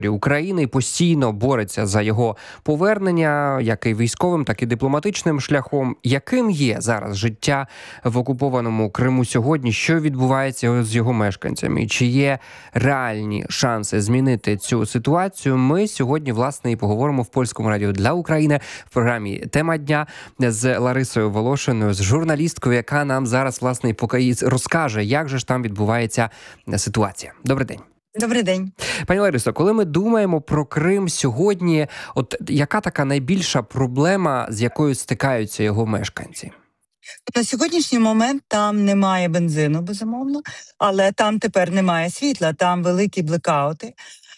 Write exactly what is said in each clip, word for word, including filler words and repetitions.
України постійно бореться за його повернення, як і військовим, так і дипломатичним шляхом. Яким є зараз життя в окупованому Криму сьогодні? Що відбувається з його мешканцями? Чи є реальні шанси змінити цю ситуацію? Ми сьогодні, власне, і поговоримо в Польському радіо для України в програмі «Тема дня» з Ларисою Волошиною, з журналісткою, яка нам зараз, власне, і поки розкаже, як же ж там відбувається ситуація. Добрий день. Добрий день. Пані Ларисо, коли ми думаємо про Крим сьогодні, от яка така найбільша проблема, з якою стикаються його мешканці? На сьогоднішній момент там немає бензину, безумовно, але там тепер немає світла, там великі блекаути,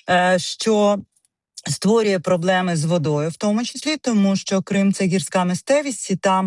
що створює проблеми з водою, в тому числі, тому що Крим – це гірська місцевість, і там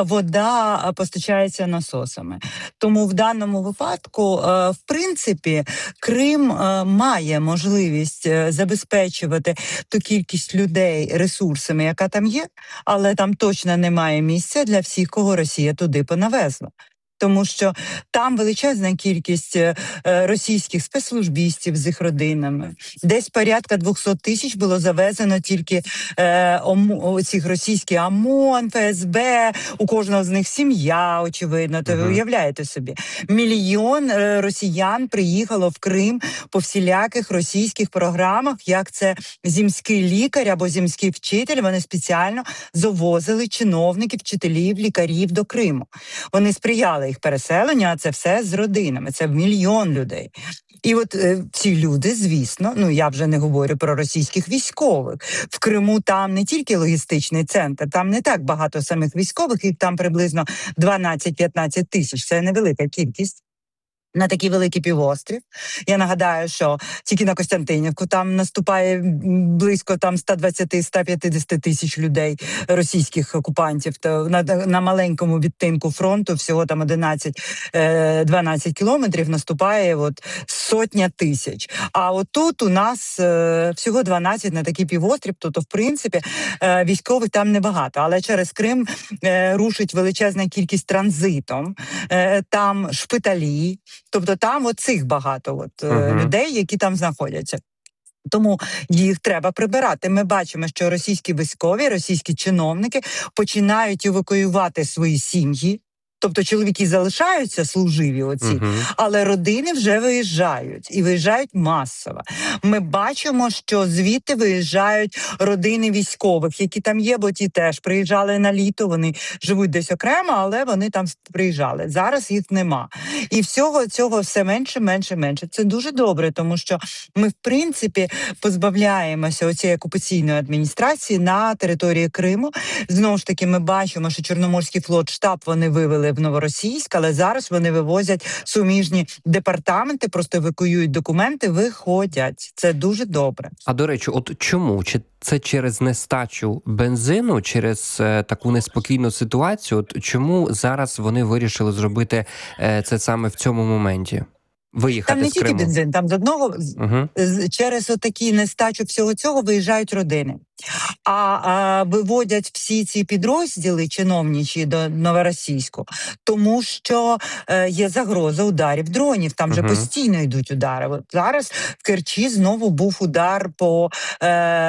вода постачається насосами. Тому в даному випадку, в принципі, Крим має можливість забезпечувати ту кількість людей ресурсами, яка там є, але там точно немає місця для всіх, кого Росія туди понавезла. Тому що там величезна кількість російських спецслужбістів з їх родинами. Десь порядка двісті тисяч було завезено тільки е, ом, цих російських ОМОН, ФСБ, у кожного з них сім'я, очевидно. То ви уявляєте собі. Мільйон е, росіян приїхало в Крим по всіляких російських програмах, як це зімський лікар або зімський вчитель. Вони спеціально завозили чиновників, вчителів, лікарів до Криму. Вони сприяли їх переселення, а це все з родинами, це мільйон людей. І от е, ці люди, звісно, ну я вже не говорю про російських військових. В Криму там не тільки логістичний центр, там не так багато самих військових, їх там приблизно дванадцять-п'ятнадцять тисяч, це невелика кількість. На такий великий півострів. Я нагадаю, що тільки на Костянтинівку там наступає близько там сто двадцять - сто п'ятдесят тисяч людей, російських окупантів. То на, на маленькому відтинку фронту, всього там одинадцять-дванадцять кілометрів, наступає от сотня тисяч. А от тут у нас е, всього дванадцять на такий півострів, тобто, в принципі, е, військових там небагато. Але через Крим е, рушить величезна кількість транзитом, е, там шпиталі. Тобто там оцих багато от, uh-huh. людей, які там знаходяться. Тому їх треба прибирати. Ми бачимо, що російські військові, російські чиновники починають евакуювати свої сім'ї. Тобто чоловіки залишаються служиві оці, uh-huh. але родини вже виїжджають. І виїжджають масово. Ми бачимо, що звідти виїжджають родини військових, які там є, бо ті теж приїжджали на літо, вони живуть десь окремо, але вони там приїжджали. Зараз їх нема. І всього цього все менше, менше, менше. Це дуже добре, тому що ми, в принципі, позбавляємося оцієї окупаційної адміністрації на території Криму. Знову ж таки, ми бачимо, що Чорноморський флот, штаб вони вивели в Новоросійськ, але зараз вони вивозять суміжні департаменти, просто евакуюють документи, виходять. Це дуже добре. А, до речі, от чому? Чи це через нестачу бензину, через е, таку неспокійну ситуацію? От чому зараз вони вирішили зробити е, це саме в цьому моменті? Виїхати там не з Криму? Тільки бензин, там з одного, uh-huh. через отакі нестачу всього цього виїжджають родини. А, а виводять всі ці підрозділи чиновничі до Новоросійську, тому що е, є загроза ударів дронів, там же uh-huh. постійно йдуть удари. От зараз в Керчі знову був удар по, е,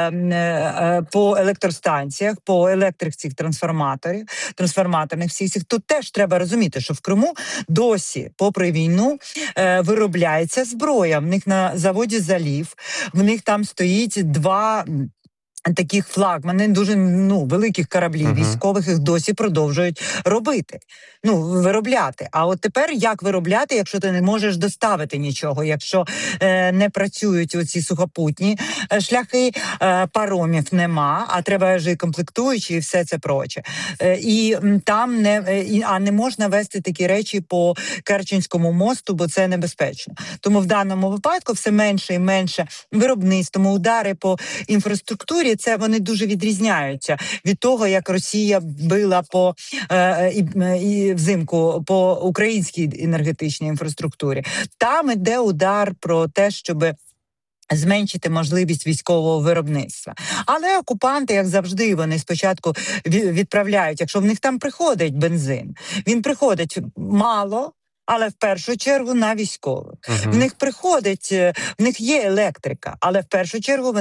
е, по електростанціях, по електриці трансформаторів, трансформаторних всіх цих. Тут теж треба розуміти, що в Криму досі, попри війну, е, виробляється зброя. В них на заводі «Залів», в них там стоїть два таких флагмани, дуже ну, великих кораблів uh-huh. військових, їх досі продовжують робити, ну, виробляти. А от тепер як виробляти, якщо ти не можеш доставити нічого, якщо е, не працюють оці сухопутні е, шляхи, е, паромів нема, а треба ж і комплектуючі, і все це проче. Е, і там не, е, і, а не можна вести такі речі по Керченському мосту, бо це небезпечно. Тому в даному випадку все менше і менше виробництво, удари по інфраструктурі, це вони дуже відрізняються від того, як Росія била по е, і, і взимку по українській енергетичній інфраструктурі. Там іде удар про те, щоб зменшити можливість військового виробництва. Але окупанти, як завжди, вони спочатку відправляють, якщо в них там приходить бензин, він приходить мало, але в першу чергу на військових. Мгм. В них приходить, е, в них є електрика, але в першу чергу вони